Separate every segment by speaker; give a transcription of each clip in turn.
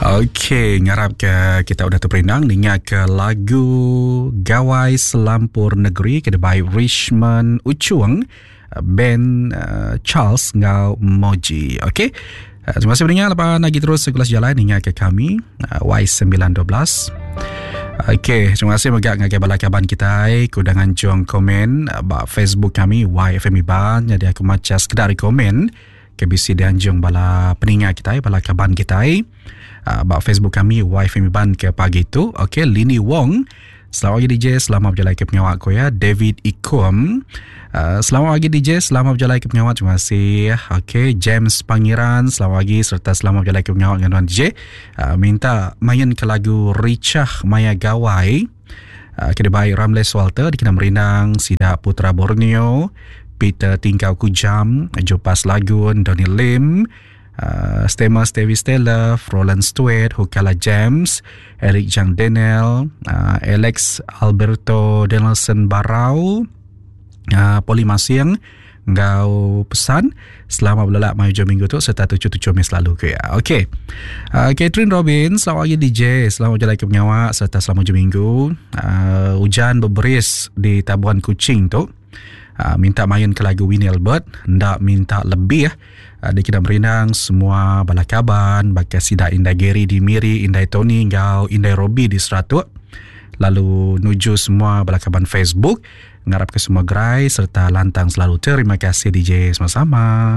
Speaker 1: Okey, ngarap ke kita udah terperindang dengar ke lagu Gawai Selampur Negeri kedai Richmond Ucuang band Charles Ngau Moji. Okey. Terima kasih pendengar. Lepas lagi terus segulas jalan dengar ke kami Y912. Okey, terima kasih megak ngagai balakaban kita kudangan jong komen ba Facebook kami YFM Iban. Jadi aku macam sekedar komen ke bisi dan jong bala peningat kita balakaban kita ba Facebook kami YFM Iban ke pagi tu. Okey, Lini Wong, selamat pagi DJ, selamat berjalan ke penyawak ko ya. David Ikom, selamat pagi DJ, selamat berjalan ke penyawak, terima kasih. Okey, James Pangeran, selamat pagi serta selamat berjalan ke penyawak dengan DJ. Minta main ke lagu Richah Maya Gawai kedai Ramles Walter di Kena Merindang, Sida Putra Borneo, Peter Tingkau Kujam, Jopas Lagun, Donny Lim, Stema Stevie Stella, Roland Stewart, Hukala James, Eric Jang Daniel, Alex Alberto Donaldson Barau, Poli Masiang, Ngau pesan selamat berlelak maju minggu tu serta 7-7 Mei selalu ke ya. Okey. Catherine Robin, selamat pagi DJ, selamat jalan ke penyawak serta selamat minggu. Hujan berberis di Tabuan Kuching tu. Minta main ke lagu Winnie Albert, ndak minta lebih di Kena Merindang semua balakaban bagai Sida Indai Geri di Miri, Indai Tony Ngau Indai Robi di Seratuk, lalu nuju semua balakaban Facebook, ngarap ke semua gerai serta lantang selalu. Terima kasih DJ sama-sama.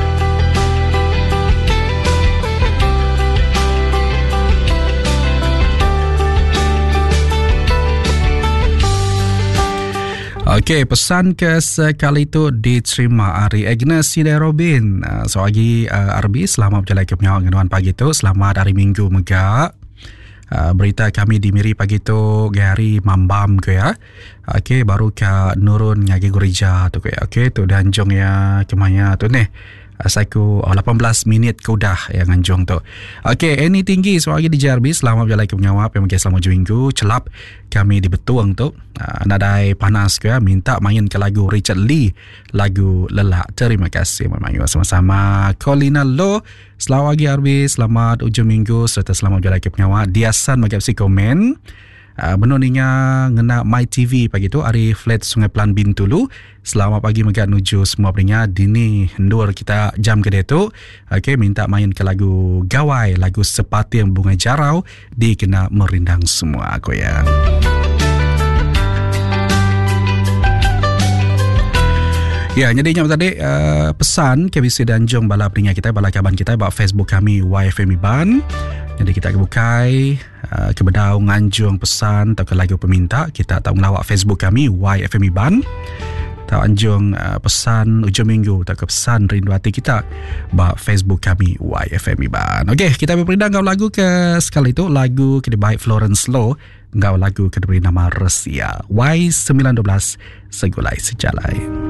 Speaker 1: Okey, pesan ke sekali itu diterima Ari Agnes Sidai Robin. So lagi Arbi, selamat berjalan ke penyawak dengan pagi tu. Selamat hari Minggu megak. Berita kami di Miri pagi tu hari mambam ke ya. Okey, baru ke nurun ngagi gereja tu ke ya. Okey, tu danjong ya kemanya tu ni. Saiku 18 minit ke udah yang anjong tu. Okey, ini tinggi soal lagi di JRB. Selamat berjalan ke penyawap yang mungkin selamat minggu. Celap kami di Betuang tu. Nadai panas ke ya. Minta main ke lagu Richard Lee, lagu Lelak. Terima kasih memang sama-sama. Colina Lo, selamat pagi RB, selamat ujung minggu serta selamat berjalan ke penyawap. Diasan bagi si komen. Benoninya ngena My TV pagi tu hari flat Sungai Pelan Bintulu. Selamat pagi megat nuju semua pendengar dini hendur kita jam kedai tu. Okey, minta main ke lagu Gawai, lagu Sepati yang Bunga Jarau di Kena Merindang semua aku ya. Ya, jadi ingat tadi pesan KBC dan jong bala pendengar kita, bala kaban kita bak Facebook kami YFM Iban. Jadi kita bukai ke bedau nganjung pesan atau ke lagu peminta, kita tak melawak Facebook kami YFM Iban. Tahu anjung pesan ujung minggu tak ke pesan rindu hati kita bak Facebook kami YFM Iban. Okey, kita berperindah ngau lagu ke sekali itu lagu kedai Florence Low, ngau lagu kedai nama Resia Y912 Segulai Sejalai.